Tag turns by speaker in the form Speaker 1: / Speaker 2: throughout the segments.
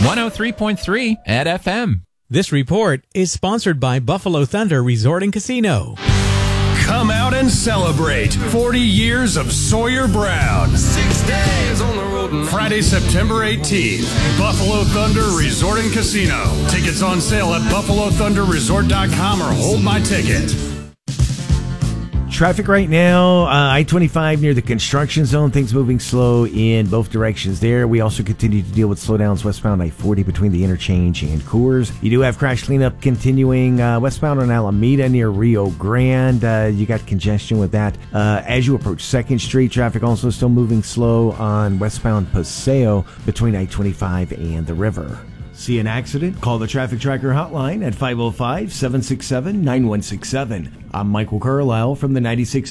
Speaker 1: 103.3 at FM.
Speaker 2: This report is sponsored by Buffalo Thunder Resort and Casino.
Speaker 3: Come out and celebrate 40 years of Sawyer Brown.
Speaker 4: 6 days on the road.
Speaker 3: Friday, September 18th, Buffalo Thunder Resort and Casino. Tickets on sale at BuffaloThunderResort.com or hold my ticket.
Speaker 5: Traffic right now, I-25 near the construction zone. Things moving slow in both directions there. We also continue to deal with slowdowns westbound I-40 between the interchange and Coors. You do have crash cleanup continuing westbound on Alameda near Rio Grande. You got congestion with that. As you approach 2nd Street, traffic also still moving slow on westbound Paseo between I-25 and the river. See an accident? Call the Traffic Tracker hotline at 505-767-9167. I'm Michael Carlisle from the 96.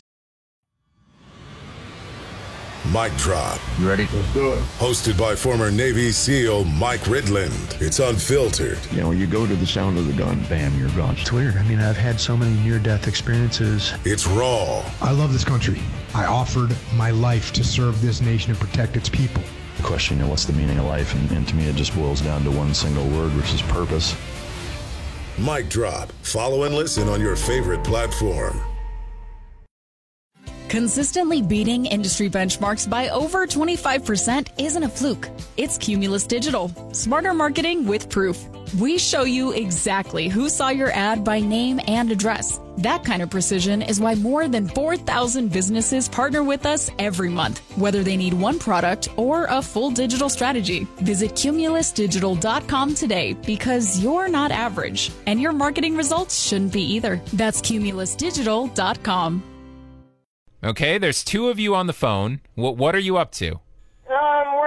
Speaker 6: Mic Drop.
Speaker 7: You ready?
Speaker 6: Let's do it. Hosted by former Navy SEAL Mike Ridland. It's unfiltered.
Speaker 7: You know, you go to the sound of the gun, bam, you're gone.
Speaker 8: It's weird. I mean, I've had so many near-death experiences.
Speaker 6: It's raw.
Speaker 9: I love this country. I offered my life to serve this nation and protect its people.
Speaker 7: The question, you know, what's the meaning of life? And to me, it just boils down to one single word, which is purpose.
Speaker 6: Mic Drop. Follow and listen on your favorite platform.
Speaker 10: Consistently beating industry benchmarks by over 25% isn't a fluke. It's Cumulus Digital. Smarter marketing with proof. We show you exactly who saw your ad by name and address. That kind of precision is why more than 4,000 businesses partner with us every month, whether they need one product or a full digital strategy. Visit cumulusdigital.com today because you're not average, and your marketing results shouldn't be either. That's cumulusdigital.com.
Speaker 1: Okay, there's two of you on the phone. What are you up to?
Speaker 11: I'm